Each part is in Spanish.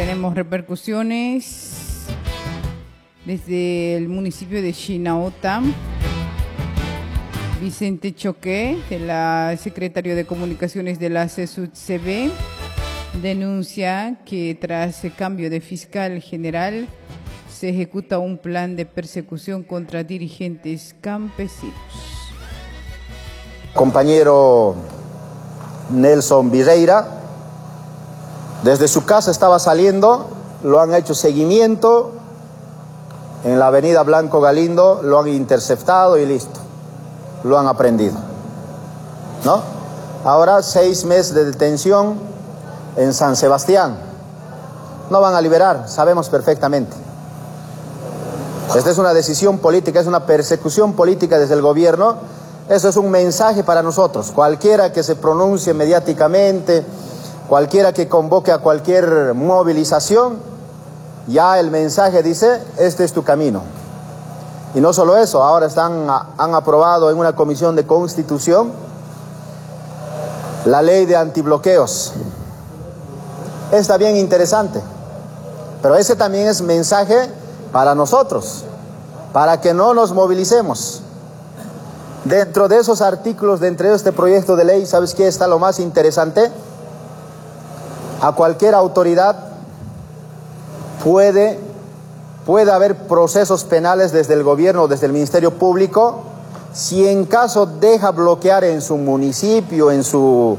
Tenemos repercusiones desde el municipio de Chinaota. Vicente Choque, secretario de Comunicaciones de la CESUTCB, denuncia que tras el cambio de fiscal general se ejecuta un plan de persecución contra dirigentes campesinos. Compañero Nelson Virreira, desde su casa estaba saliendo, lo han hecho seguimiento en la avenida Blanco Galindo, lo han interceptado y listo, lo han aprendido, ¿no? Ahora 6 meses de detención en San Sebastián, no van a liberar, sabemos perfectamente. Esta es una decisión política, es una persecución política desde el gobierno. Eso es un mensaje para nosotros. Cualquiera que se pronuncie mediáticamente, cualquiera que convoque a cualquier movilización, ya el mensaje dice, este es tu camino. Y no solo eso, ahora han aprobado en una comisión de constitución la ley de antibloqueos. Está bien interesante, pero ese también es mensaje para nosotros, para que no nos movilicemos. Dentro de esos artículos, dentro de este proyecto de ley, ¿sabes qué está lo más interesante? A cualquier autoridad puede haber procesos penales desde el gobierno o desde el Ministerio Público si en caso deja bloquear en su municipio, o en su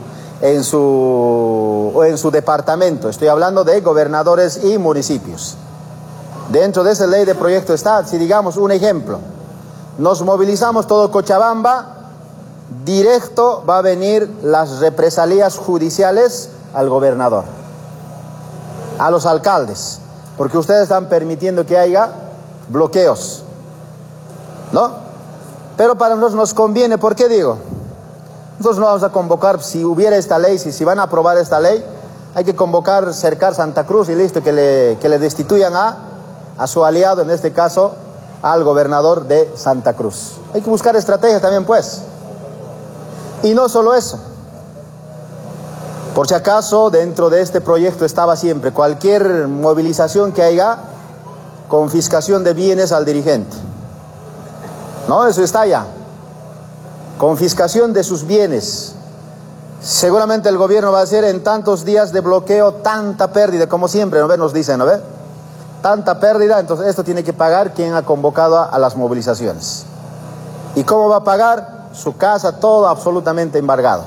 departamento. Estoy hablando de gobernadores y municipios. Dentro de esa ley de proyecto está, si digamos un ejemplo, nos movilizamos todo Cochabamba, directo va a venir las represalias judiciales al gobernador, a los alcaldes, porque ustedes están permitiendo que haya bloqueos, ¿no? Pero para nosotros nos conviene, ¿por qué digo? Nosotros no vamos a convocar, si hubiera esta ley, si van a aprobar esta ley, hay que convocar, cercar Santa Cruz y listo, que le destituyan a su aliado, en este caso, al gobernador de Santa Cruz. Hay que buscar estrategias también, pues. Y no solo eso. Por si acaso, dentro de este proyecto estaba siempre cualquier movilización que haya, confiscación de bienes al dirigente. No, eso está ya. Confiscación de sus bienes. Seguramente el gobierno va a hacer en tantos días de bloqueo tanta pérdida, como siempre, ¿no ve? Nos dicen, ¿no ve? Tanta pérdida, entonces esto tiene que pagar quien ha convocado a las movilizaciones. ¿Y cómo va a pagar? Su casa, todo absolutamente embargado.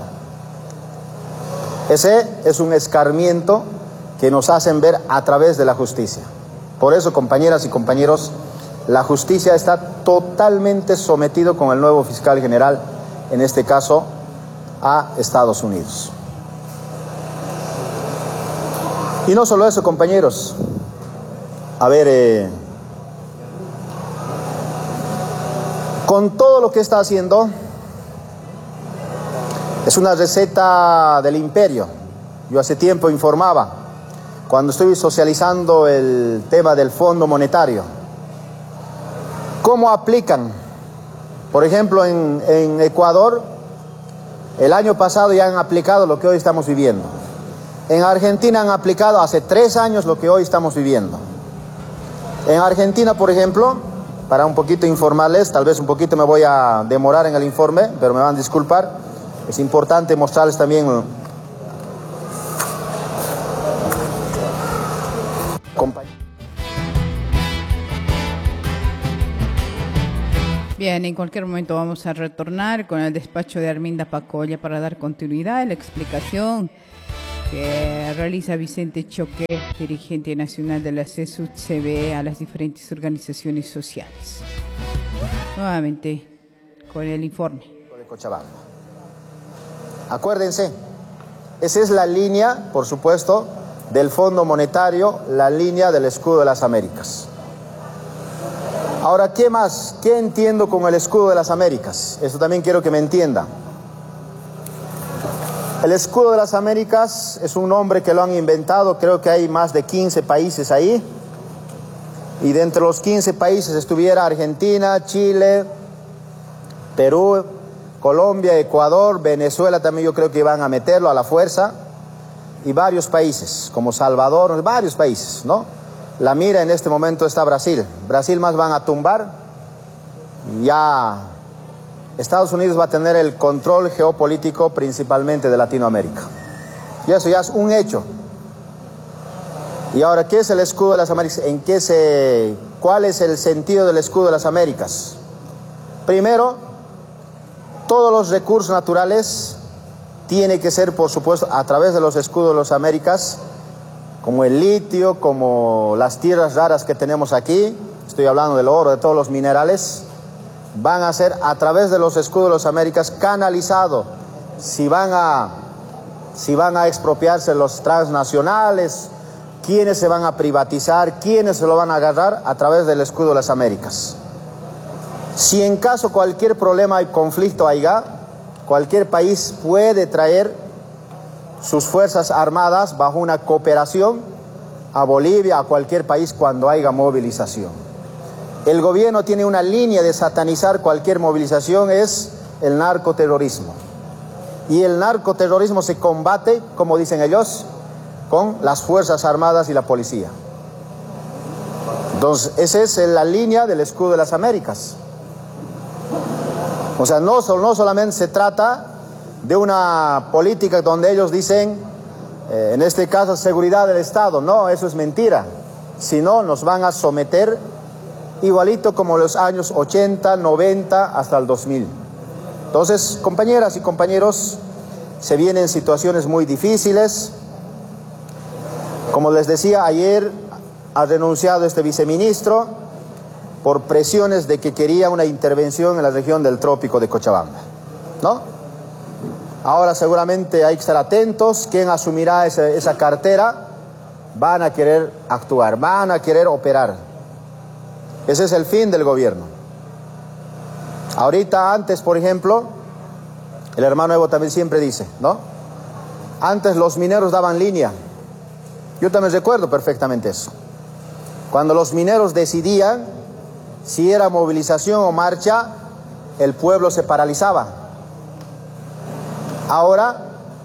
Ese es un escarmiento que nos hacen ver a través de la justicia. Por eso, compañeras y compañeros, la justicia está totalmente sometido con el nuevo fiscal general, en este caso, a Estados Unidos. Y no solo eso, compañeros. A ver, con todo lo que está haciendo, es una receta del imperio. Yo hace tiempo informaba, cuando estoy socializando el tema del Fondo Monetario, ¿cómo aplican? Por ejemplo, en Ecuador, el año pasado ya han aplicado lo que hoy estamos viviendo. En Argentina han aplicado hace 3 años lo que hoy estamos viviendo. En Argentina, por ejemplo, para un poquito informarles, tal vez un poquito me voy a demorar en el informe, pero me van a disculpar, es importante mostrarles también. Bien, en cualquier momento vamos a retornar con el despacho de Arminda Pacolla para dar continuidad a la explicación que realiza Vicente Choque, dirigente nacional de la CESUTCB, a las diferentes organizaciones sociales. Nuevamente con el informe de Cochabamba. Acuérdense, esa es la línea, por supuesto, del Fondo Monetario, la línea del escudo de las Américas. Ahora, ¿qué más? ¿Qué entiendo con el escudo de las Américas? Eso también quiero que me entienda. El escudo de las Américas es un nombre que lo han inventado, creo que hay más de 15 países ahí. Y de entre los 15 países estuviera Argentina, Chile, Perú, Colombia, Ecuador, Venezuela también yo creo que iban a meterlo a la fuerza. y varios países, como Salvador, varios países, ¿no? La mira en este momento está Brasil. Brasil más van a tumbar. Ya Estados Unidos va a tener el control geopolítico principalmente de Latinoamérica. Y eso ya es un hecho. Y ahora, ¿qué es el escudo de las Américas? ¿Cuál es el sentido del escudo de las Américas? Primero, todos los recursos naturales tienen que ser, por supuesto, a través de los escudos de las Américas, como el litio, como las tierras raras que tenemos aquí, estoy hablando del oro, de todos los minerales, van a ser a través de los escudos de las Américas canalizados. Si van a expropiarse los transnacionales, quiénes se van a privatizar, quiénes se lo van a agarrar a través del escudo de las Américas. Si en caso cualquier problema y conflicto haya, cualquier país puede traer sus fuerzas armadas bajo una cooperación a Bolivia, a cualquier país cuando haya movilización. El gobierno tiene una línea de satanizar cualquier movilización, es el narcoterrorismo. Y el narcoterrorismo se combate, como dicen ellos, con las fuerzas armadas y la policía. Entonces, esa es la línea del escudo de las Américas. O sea, no solamente se trata de una política donde ellos dicen, en este caso, seguridad del Estado. No, eso es mentira. Si no, nos van a someter igualito como los años 80, 90, hasta el 2000. Entonces, compañeras y compañeros, se vienen situaciones muy difíciles. Como les decía, ayer ha renunciado este viceministro por presiones de que quería una intervención en la región del Trópico de Cochabamba, ¿no? Ahora seguramente hay que estar atentos. ¿Quién asumirá esa cartera? Van a querer actuar, van a querer operar. Ese es el fin del gobierno. Ahorita, antes, por ejemplo, el hermano Evo también siempre dice, ¿no? Antes los mineros daban línea. Yo también recuerdo perfectamente eso. Cuando los mineros decidían si era movilización o marcha, el pueblo se paralizaba. Ahora,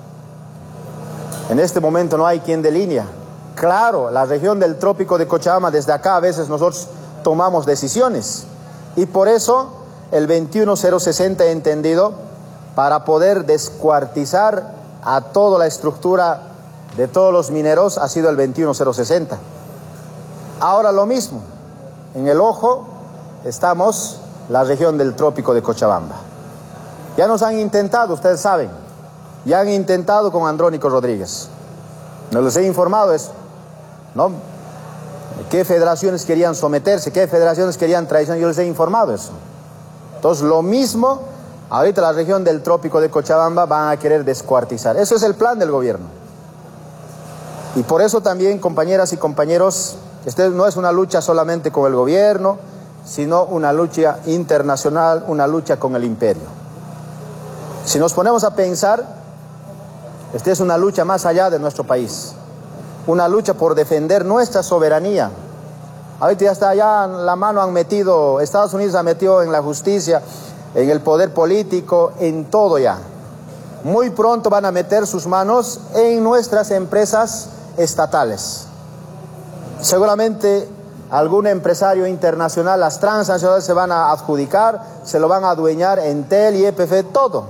en este momento no hay quien dé línea. Claro, la región del Trópico de Cochabamba, desde acá a veces nosotros tomamos decisiones. Y por eso el 21060 he entendido, para poder descuartizar a toda la estructura de todos los mineros, ha sido el 21060. Ahora lo mismo, en el ojo estamos la región del Trópico de Cochabamba. Ya nos han intentado, ustedes saben, ya han intentado con Andrónico Rodríguez. No les he informado eso, ¿no? ¿Qué federaciones querían someterse? ¿Qué federaciones querían traicionar? Yo les he informado eso. Entonces, lo mismo, ahorita la región del Trópico de Cochabamba van a querer descuartizar. Eso es el plan del gobierno. Y por eso también, compañeras y compañeros, esta no es una lucha solamente con el gobierno, sino una lucha internacional, una lucha con el imperio. Si nos ponemos a pensar, esta es una lucha más allá de nuestro país, una lucha por defender nuestra soberanía. Ahorita ya está, ya la mano han metido, Estados Unidos ha metido en la justicia, en el poder político, en todo ya. Muy pronto van a meter sus manos en nuestras empresas estatales. Seguramente algún empresario internacional, las transnacionales se van a adjudicar, se lo van a adueñar, Entel y EPF, todo.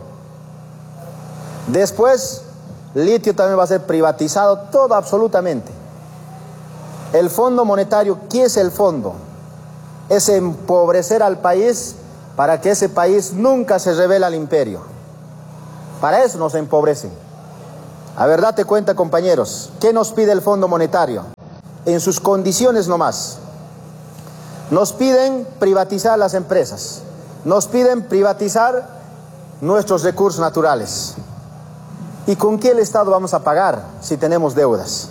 Después, litio también va a ser privatizado, todo absolutamente. El Fondo Monetario, ¿qué es el fondo? Es empobrecer al país para que ese país nunca se revele al imperio. Para eso nos empobrecen. A ver, date cuenta, compañeros, ¿qué nos pide el Fondo Monetario? En sus condiciones nomás. Nos piden privatizar las empresas, nos piden privatizar nuestros recursos naturales. ¿Y con qué el Estado vamos a pagar si tenemos deudas?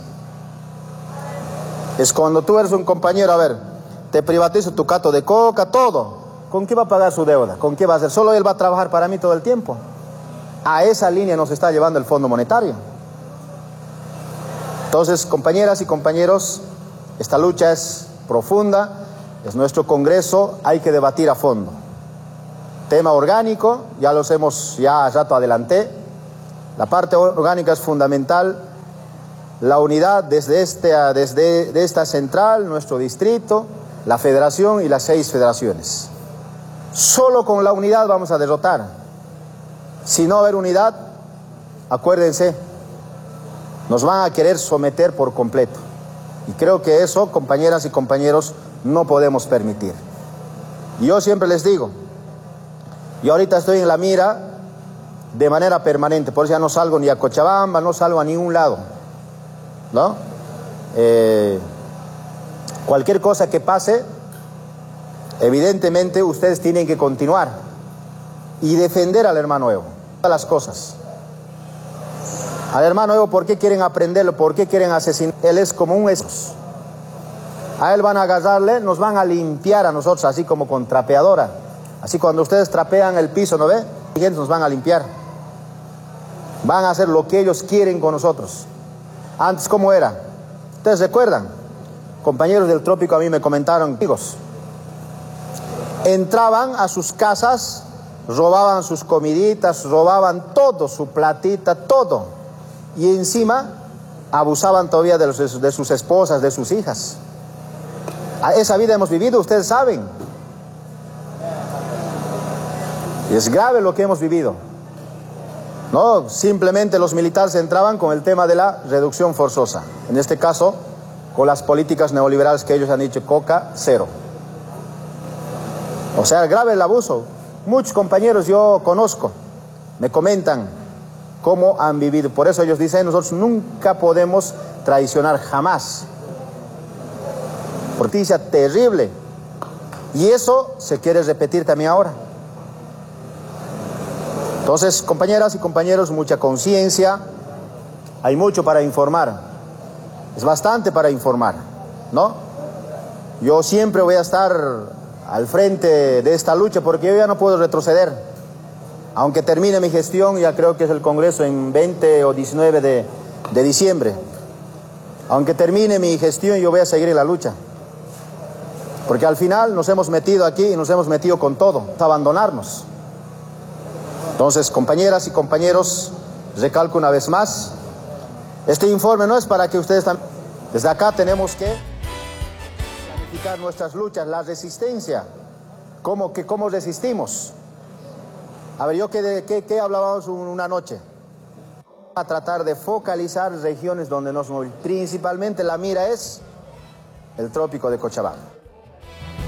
Es cuando tú eres un compañero, a ver, te privatizo tu cato de coca, todo. ¿Con qué va a pagar su deuda? ¿Con qué va a hacer? Solo él va a trabajar para mí todo el tiempo. A esa línea nos está llevando el Fondo Monetario. Entonces, compañeras y compañeros, esta lucha es profunda, es nuestro Congreso, hay que debatir a fondo. Tema orgánico, ya a rato adelanté. La parte orgánica es fundamental. la unidad desde esta central, nuestro distrito, la federación y las 6 federaciones. Solo con la unidad vamos a derrotar. Si no haber unidad, acuérdense, nos van a querer someter por completo. Y creo que eso, compañeras y compañeros, no podemos permitir. Y yo siempre les digo, yo ahorita estoy en la mira de manera permanente, por eso ya no salgo ni a Cochabamba, no salgo a ningún lado, ¿no? Cualquier cosa que pase, evidentemente ustedes tienen que continuar y defender al hermano Evo, todas las cosas. Al hermano Evo, ¿por qué quieren aprenderlo? ¿Por qué quieren asesinar? Él es como un esos. A él van a agarrarle, nos van a limpiar a nosotros, así como con trapeadora. Así cuando ustedes trapean el piso, ¿no ve? Nos van a limpiar. Van a hacer lo que ellos quieren con nosotros. Antes, ¿cómo era? ¿Ustedes recuerdan? Compañeros del Trópico a mí me comentaron, amigos, entraban a sus casas, robaban sus comiditas, robaban todo, su platita, todo. Y encima abusaban todavía de sus esposas, de sus hijas. Esa vida hemos vivido, ustedes saben. Y es grave lo que hemos vivido. No, simplemente los militares entraban con el tema de la reducción forzosa. En este caso, con las políticas neoliberales que ellos han dicho, coca, cero. O sea, grave el abuso. Muchos compañeros yo conozco, me comentan cómo han vivido. Por eso ellos dicen, nosotros nunca podemos traicionar, jamás. Noticia terrible. Y eso se quiere repetir también ahora. Entonces, compañeras y compañeros, mucha conciencia. Hay mucho para informar. Es bastante para informar, ¿no? Yo siempre voy a estar al frente de esta lucha porque yo ya no puedo retroceder. Aunque termine mi gestión, ya creo que es el Congreso en 20 o 19 de diciembre. Aunque termine mi gestión, yo voy a seguir en la lucha. Porque al final nos hemos metido aquí y nos hemos metido con todo, abandonarnos. Entonces, compañeras y compañeros, recalco una vez más, este informe no es para que ustedes también... Desde acá tenemos que planificar nuestras luchas, la resistencia, cómo resistimos. A ver, yo ¿qué hablábamos una noche? A tratar de focalizar regiones donde nos movemos. Principalmente la mira es el Trópico de Cochabamba.